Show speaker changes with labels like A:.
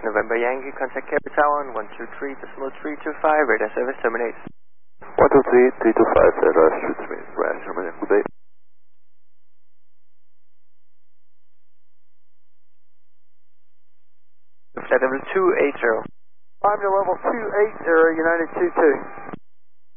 A: November Yankee, contact Cape Tower on 123.325, radar service terminates.
B: 123.325, radar should crash terminate. Good day.
A: Flight level 280.
C: Climb to level 280, United 22.